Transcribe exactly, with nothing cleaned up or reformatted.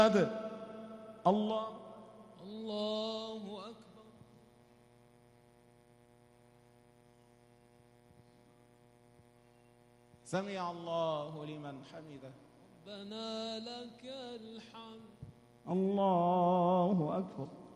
الله الله أكبر. سمع الله لمن حمده. ربنا لك الحمد. الله أكبر.